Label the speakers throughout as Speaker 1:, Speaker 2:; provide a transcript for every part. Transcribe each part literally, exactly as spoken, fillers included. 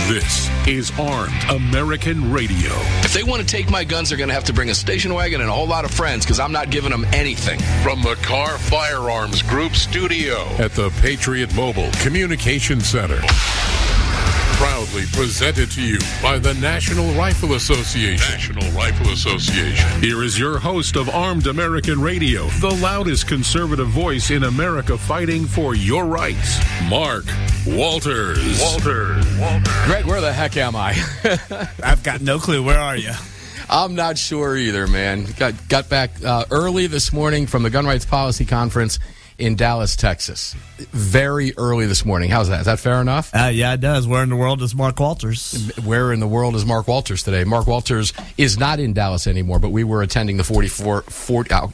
Speaker 1: This is Armed American Radio.
Speaker 2: If they want to take my guns, they're going to have to bring a station wagon and a whole lot of friends, because I'm not giving them anything.
Speaker 1: From the Car Firearms Group studio at the Patriot Mobile Communication Center. Proudly presented to you by the National Rifle Association. National Rifle Association. Here is your host of Armed American Radio, the loudest conservative voice in America fighting for your rights, Mark Walters. Walters. Walters.
Speaker 2: Greg, where the heck am I?
Speaker 3: I've got no clue. Where are you?
Speaker 2: I'm not sure either, man. Got got back uh, early this morning from the Gun Rights Policy Conference in Dallas, Texas. Very early this morning. How's that? Is that fair enough?
Speaker 3: Uh, yeah, it does. Where in the world is Mark Walters?
Speaker 2: Where in the world is Mark Walters today? Mark Walters is not in Dallas anymore, but we were attending the forty-four... forty, oh.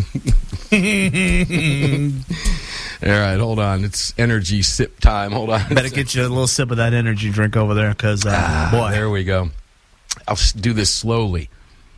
Speaker 2: All right, hold on. It's energy sip time. Hold on.
Speaker 3: Better get you a little sip of that energy drink over there, because, uh,
Speaker 2: ah,
Speaker 3: boy.
Speaker 2: There we go. I'll do this slowly.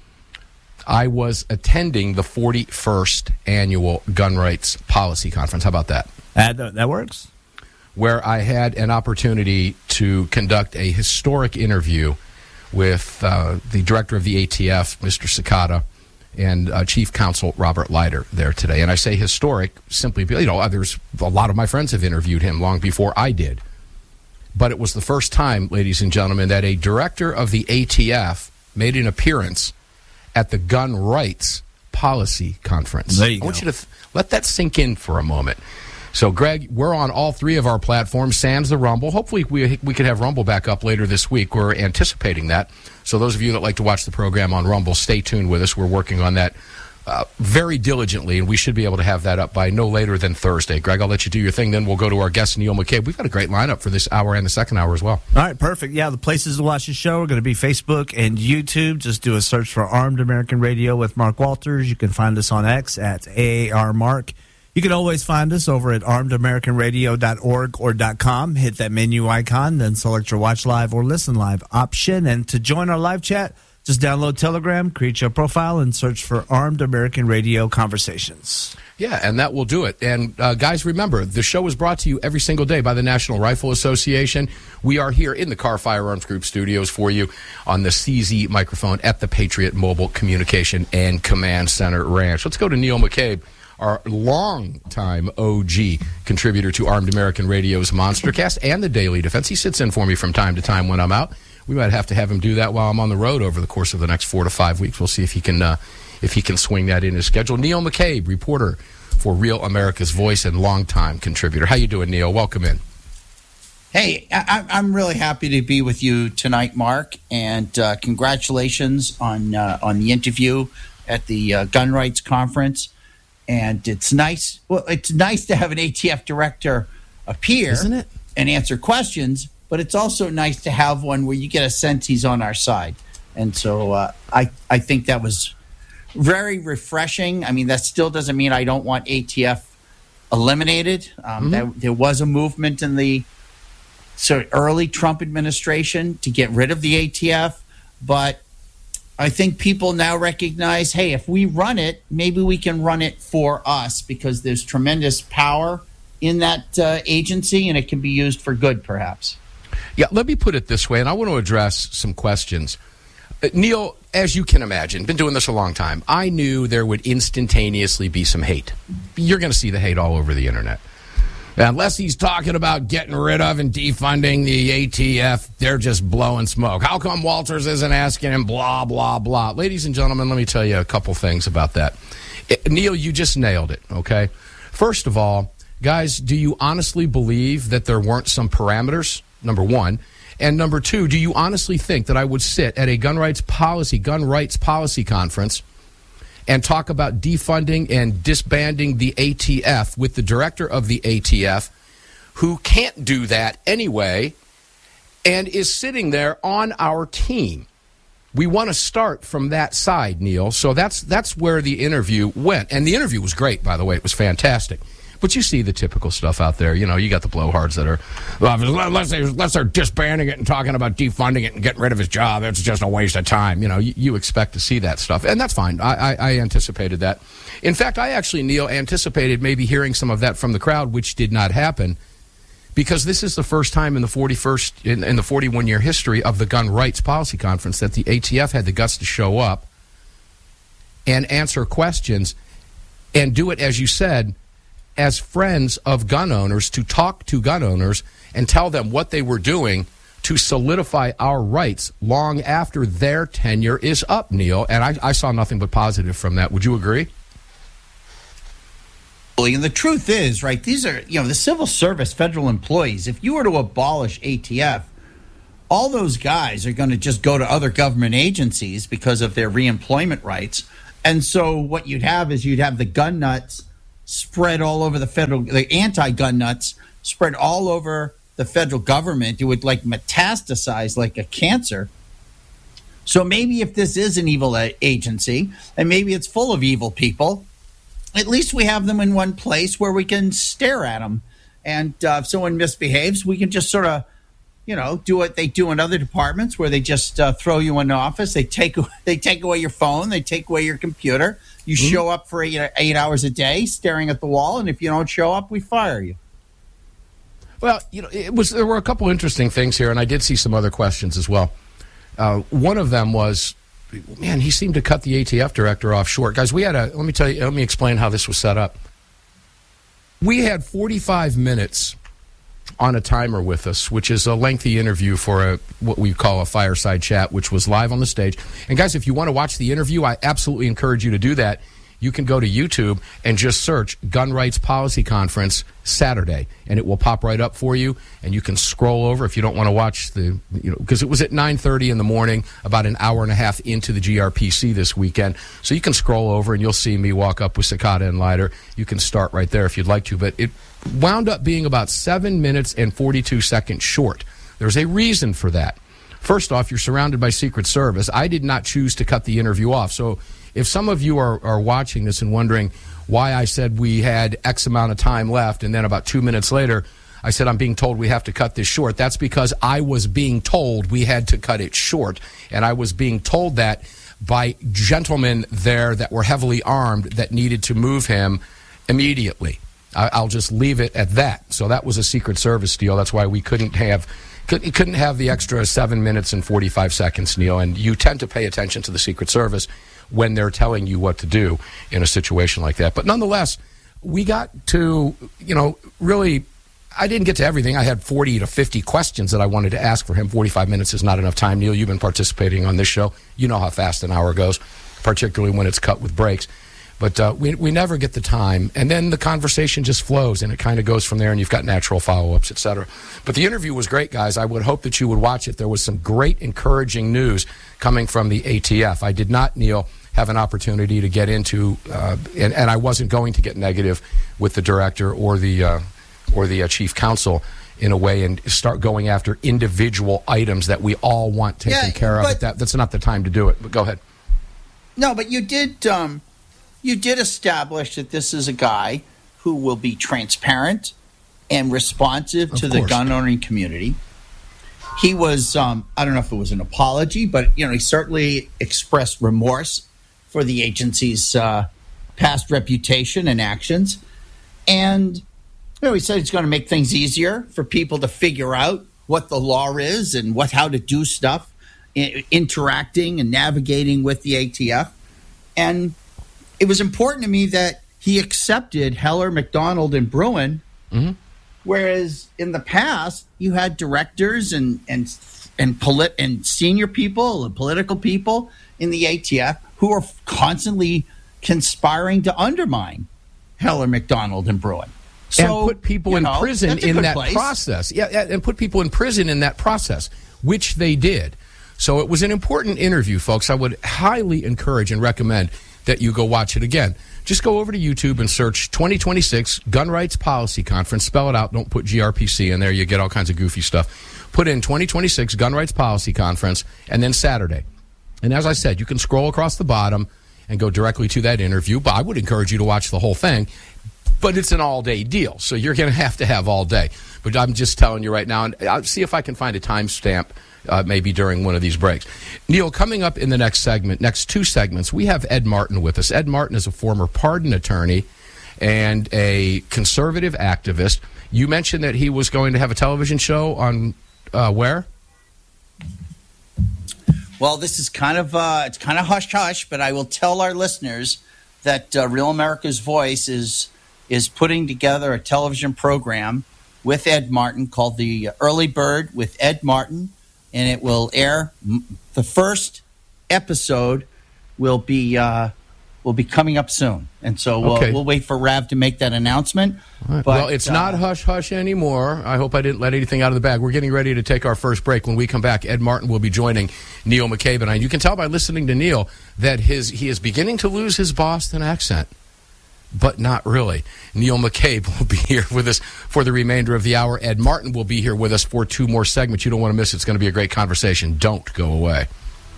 Speaker 2: I was attending the forty-first Annual Gun Rights Policy Conference. How about that?
Speaker 3: That, that works.
Speaker 2: Where I had an opportunity to conduct a historic interview with uh, the director of the A T F, Mister Sakata, and uh, Chief Counsel Robert Leiter there today. And I say historic simply because, you know, there's a lot of my friends have interviewed him long before I did. But it was the first time, ladies and gentlemen, that a director of the A T F made an appearance at the Gun Rights Policy Conference.
Speaker 3: There you
Speaker 2: I
Speaker 3: go.
Speaker 2: want you to th- let that sink in for a moment. So, Greg, we're on all three of our platforms, sans the Rumble. Hopefully we we could have Rumble back up later this week. We're anticipating that. So those of you that like to watch the program on Rumble, stay tuned with us. We're working on that uh, very diligently, and we should be able to have that up by no later than Thursday. Greg, I'll let you do your thing. Then we'll go to our guest, Neil McCabe. We've got a great lineup for this hour and the second hour as well.
Speaker 3: All right, perfect. Yeah, the places to watch the show are going to be Facebook and YouTube. Just do a search for Armed American Radio with Mark Walters. You can find us on X at A A R Mark. You can always find us over at armed american radio dot org or .com. Hit that menu icon, then select your Watch Live or Listen Live option. And to join our live chat, just download Telegram, create your profile, and search for Armed American Radio Conversations.
Speaker 2: Yeah, and that will do it. And, uh, guys, remember, the show is brought to you every single day by the National Rifle Association. We are here in the Car Firearms Group studios for you on the C Z microphone at the Patriot Mobile Communication and Command Center Ranch. Let's go to Neil McCabe, our longtime O G contributor to Armed American Radio's Monstercast and the Daily Defense. He sits in for me from time to time when I'm out. We might have to have him do that while I'm on the road over the course of the next four to five weeks. We'll see if he can uh, if he can swing that in his schedule. Neil McCabe, reporter for Real America's Voice and longtime contributor. How you doing, Neil? Welcome in.
Speaker 4: Hey, I, I'm really happy to be with you tonight, Mark, and uh, congratulations on uh, on the interview at the uh, Gun Rights Conference. And it's nice. Well, it's nice to have an A T F director appear,
Speaker 2: isn't it,
Speaker 4: and answer questions. But it's also nice to have one where you get a sense he's on our side. And so uh, I I think that was very refreshing. I mean, that still doesn't mean I don't want A T F eliminated. Um,
Speaker 2: mm-hmm.
Speaker 4: that, there was a movement in the sort of early Trump administration to get rid of the A T F, but I think people now recognize, hey, if we run it, maybe we can run it for us, because there's tremendous power in that uh, agency, and it can be used for good, perhaps.
Speaker 2: Yeah, let me put it this way, and I want to address some questions. Uh, Neil, as you can imagine, been doing this a long time, I knew there would instantaneously be some hate. You're going to see the hate all over the internet. Unless he's talking about getting rid of and defunding the A T F, they're just blowing smoke. How come Walters isn't asking him blah, blah, blah? Ladies and gentlemen, let me tell you a couple things about that. It, Neil, you just nailed it, okay? First of all, guys, do you honestly believe that there weren't some parameters, number one? And number two, do you honestly think that I would sit at a gun rights policy, gun rights policy conference and talk about defunding and disbanding the A T F with the director of the A T F, who can't do that anyway and is sitting there on our team? We want to start from that side, Neil. So that's that's where the interview went. And the interview was great, by the way. It was fantastic. But you see the typical stuff out there. You know, you got the blowhards that are, well, unless, they, unless they're disbanding it and talking about defunding it and getting rid of his job, it's just a waste of time. You know, you, you expect to see that stuff. And that's fine. I, I, I anticipated that. In fact, I actually, Neil, anticipated maybe hearing some of that from the crowd, which did not happen, because this is the first time in the forty-first in, in the forty-one year history of the Gun Rights Policy Conference that the A T F had the guts to show up and answer questions and do it, as you said, as friends of gun owners, to talk to gun owners and tell them what they were doing to solidify our rights long after their tenure is up, Neil. And I, I saw nothing but positive from that. Would you agree?
Speaker 4: And the truth is, right, these are, you know, the civil service, federal employees. If you were to abolish A T F, all those guys are going to just go to other government agencies because of their reemployment rights. And so what you'd have is you'd have the gun nuts spread all over the federal, the anti-gun nuts spread all over the federal government. It would like metastasize like a cancer. So maybe if this is an evil a- agency, and maybe it's full of evil people, at least we have them in one place where we can stare at them. And uh, if someone misbehaves, we can just sort of, you know, do what they do in other departments where they just uh, throw you in the office. They take they take away your phone. They take away your computer. You mm-hmm. show up for eight, eight hours a day staring at the wall. And if you don't show up, we fire you.
Speaker 2: Well, you know, it was there were a couple interesting things here, and I did see some other questions as well. Uh, one of them was, man, he seemed to cut the A T F director off short. Guys, we had a, let me tell you, let me explain how this was set up. We had forty-five minutes on a timer with us, which is a lengthy interview for a what we call a fireside chat, which was live on the stage. And guys, if you want to watch the interview, I absolutely encourage you to do that. You can go to YouTube and just search Gun Rights Policy Conference Saturday, and it will pop right up for you, and you can scroll over if you don't want to watch the, you know, because it was at nine thirty in the morning, about an hour and a half into the G R P C this weekend. So you can scroll over, and you'll see me walk up with Cicada and Leiter. You can start right there if you'd like to, but it wound up being about seven minutes and forty-two seconds short. There's a reason for that. First off, you're surrounded by Secret Service. I did not choose to cut the interview off, so if some of you are, are watching this and wondering why I said we had X amount of time left, and then about two minutes later, I said I'm being told we have to cut this short, that's because I was being told we had to cut it short. And I was being told that by gentlemen there that were heavily armed that needed to move him immediately. I, I'll just leave it at that. So that was a Secret Service deal. That's why we couldn't have could, couldn't have the extra seven minutes and forty-five seconds, Neil. And you tend to pay attention to the Secret Service when they're telling you what to do in a situation like that. But nonetheless, we got to, you know, really, I didn't get to everything. I had forty to fifty questions that I wanted to ask for him. forty-five minutes is not enough time. Neil, you've been participating on this show. You know how fast an hour goes, particularly when it's cut with breaks. But uh, we, we never get the time. And then the conversation just flows, and it kind of goes from there, and you've got natural follow-ups, et cetera. But the interview was great, guys. I would hope that you would watch it. There was some great, encouraging news coming from the A T F. I did not, Neil, have an opportunity to get into, uh, and, and I wasn't going to get negative with the director or the uh, or the uh, chief counsel in a way and start going after individual items that we all want taken
Speaker 4: yeah,
Speaker 2: care of. But that, that's not the time to do it. But go ahead.
Speaker 4: No, but you did um, you did establish that this is a guy who will be transparent and responsive
Speaker 2: Of
Speaker 4: to
Speaker 2: course.
Speaker 4: the gun owning community. He was, um, I don't know if it was an apology, but you know, he certainly expressed remorse for the agency's uh, past reputation and actions. And you know, he said he's going to make things easier for people to figure out what the law is and what how to do stuff, I- interacting and navigating with the A T F. And it was important to me that he accepted Heller, McDonald, and Bruen,
Speaker 2: Mm-hmm.
Speaker 4: whereas in the past you had directors and and and polit- and senior people and political people in the A T F who are constantly conspiring to undermine Heller, McDonald, and Bruen. So,
Speaker 2: and put people
Speaker 4: you
Speaker 2: in
Speaker 4: know,
Speaker 2: prison
Speaker 4: that's a
Speaker 2: in
Speaker 4: good
Speaker 2: that
Speaker 4: place.
Speaker 2: process. Yeah, yeah, and put people in prison in that process, which they did. So it was an important interview, folks. I would highly encourage and recommend that you go watch it again. Just go over to YouTube and search twenty twenty-six Gun Rights Policy Conference. Spell it out. Don't put G R P C in there. You get all kinds of goofy stuff. Put in twenty twenty-six Gun Rights Policy Conference and then Saturday. And as I said, you can scroll across the bottom and go directly to that interview. But I would encourage you to watch the whole thing. But it's an all-day deal, so you're going to have to have all day. But I'm just telling you right now, and I'll see if I can find a timestamp uh, maybe during one of these breaks. Neil, coming up in the next segment, next two segments, we have Ed Martin with us. Ed Martin is a former pardon attorney and a conservative activist. You mentioned that he was going to have a television show on uh, where?
Speaker 4: Well, this is kind of uh, it's kind of hush hush, but I will tell our listeners that uh, Real America's Voice is is putting together a television program with Ed Martin called The Early Bird with Ed Martin, and it will air. The first episode will be uh, will be coming up soon, and so we'll,
Speaker 2: okay.
Speaker 4: we'll wait for Rav to make that announcement.
Speaker 2: Right.
Speaker 4: But,
Speaker 2: well, it's
Speaker 4: uh,
Speaker 2: not hush hush anymore. I hope I didn't let anything out of the bag. We're getting ready to take our first break. When we come back, Ed Martin will be joining Neil McCabe, and you can tell by listening to Neil that his he is beginning to lose his Boston accent, but not really. Neil McCabe will be here with us for the remainder of the hour. Ed Martin will be here with us for two more segments. You don't want to miss it. It's going to be a great conversation. Don't go away.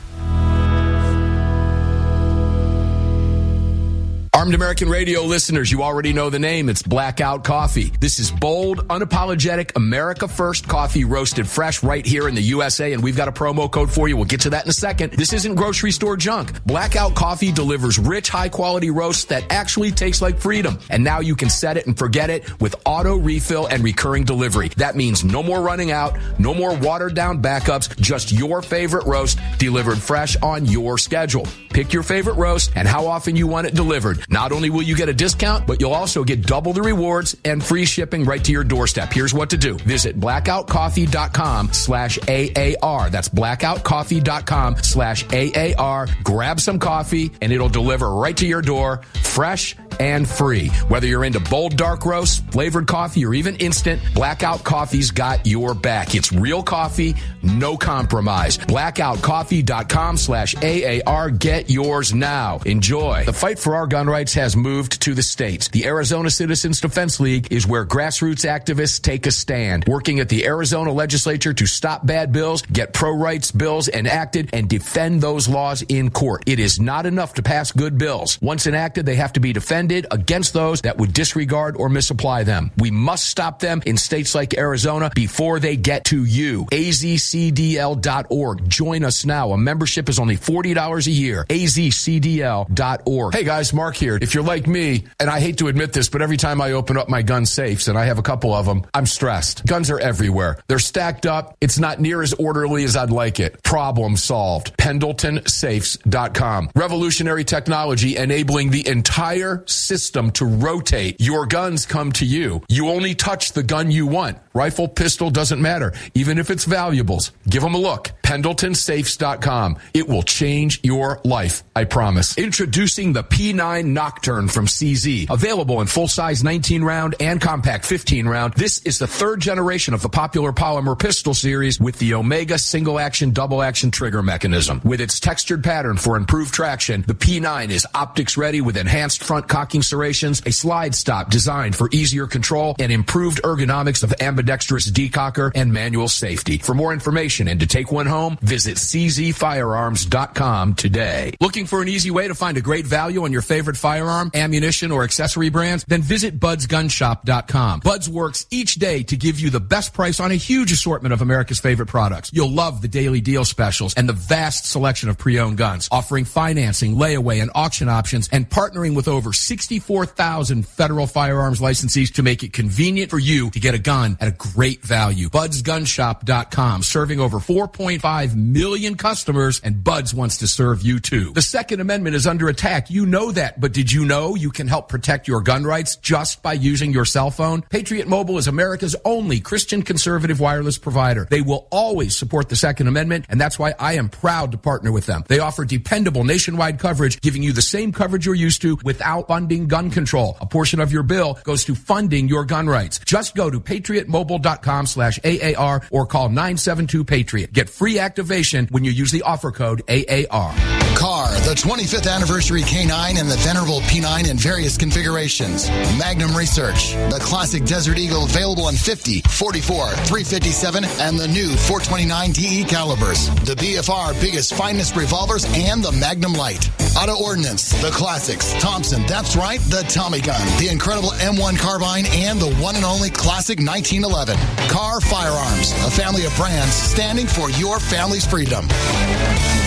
Speaker 2: Armed American Radio listeners, you already know the name. It's Blackout Coffee. This is bold, unapologetic, America First coffee roasted fresh right here in the U S A, and we've got a promo code for you. We'll get to that in a second. This isn't grocery store junk. Blackout Coffee delivers rich, high-quality roasts that actually taste like freedom. And now you can set it and forget it with auto refill and recurring delivery. That means no more running out, no more watered-down backups, just your favorite roast delivered fresh on your schedule. Pick your favorite roast and how often you want it delivered. Not only will you get a discount, but you'll also get double the rewards and free shipping right to your doorstep. Here's what to do. Visit blackoutcoffee.com slash AAR. That's blackoutcoffee.com slash AAR. Grab some coffee, and it'll deliver right to your door, fresh and free. Whether you're into bold dark roast, flavored coffee, or even instant, Blackout Coffee's got your back. It's real coffee, no compromise. blackoutcoffee.com slash AAR. Get yours now. Enjoy. The fight for our gun rights has moved to the states. The Arizona Citizens Defense League is where grassroots activists take a stand, working at the Arizona legislature to stop bad bills, get pro-rights bills enacted, and defend those laws in court. It is not enough to pass good bills. Once enacted, they have to be defended against those that would disregard or misapply them. We must stop them in states like Arizona before they get to you. A Z C D L dot org. Join us now. A membership is only forty dollars a year. A Z C D L dot org. Hey guys, Mark here. If you're like me, and I hate to admit this, but every time I open up my gun safes, and I have a couple of them, I'm stressed. Guns are everywhere. They're stacked up. It's not near as orderly as I'd like it. Problem solved. Pendleton Safes dot com. Revolutionary technology enabling the entire system to rotate. Your guns come to you. You only touch the gun you want. Rifle, pistol, doesn't matter. Even if it's valuables. Give them a look. Pendleton Safes dot com. It will change your life. I promise. Introducing the P nine Nocturne from C Z. Available in full-size nineteen round and compact fifteen round. This is the third generation of the popular polymer pistol series with the Omega single-action, double-action trigger mechanism. With its textured pattern for improved traction, the P nine is optics-ready with enhanced front cocking serrations, a slide stop designed for easier control, and improved ergonomics of ambidextrous decocker and manual safety. For more information and to take one home, visit C Z firearms dot com today. Looking for an easy way to find a great value on your favorite firearm, ammunition, or accessory brands? Then visit buds gun shop dot com. Buds works each day to give you the best price on a huge assortment of America's favorite products. You'll love the daily deal specials and the vast selection of pre-owned guns, offering financing, layaway, and auction options, and partnering with over sixty-four thousand federal firearms licensees to make it convenient for you to get a gun at a great value. buds gun shop dot com, serving over four point five million customers, and Buds wants to serve you too. The Second Amendment is under attack. You know that, but did you know you can help protect your gun rights just by using your cell phone? Patriot Mobile is America's only Christian conservative wireless provider. They will always support the Second Amendment, and that's why I am proud to partner with them. They offer dependable nationwide coverage, giving you the same coverage you're used to without funding gun control. A portion of your bill goes to funding your gun rights. Just go to patriot mobile dot com slash A A R or call nine seven two Patriot. Get free activation when you use the offer code A A R.
Speaker 5: Car, the twenty-fifth anniversary K nine and the venerable P nine in various configurations. Magnum Research, the classic Desert Eagle available in fifty, forty-four, three fifty-seven, and the new four twenty-nine D E calibers. The B F R biggest, finest revolvers and the Magnum Light. Auto Ordnance, the classics. Thompson, that's right, the Tommy gun. The incredible M one carbine and the one and only classic nineteen eleven. Car Firearms, a family of brands standing for your family's freedom.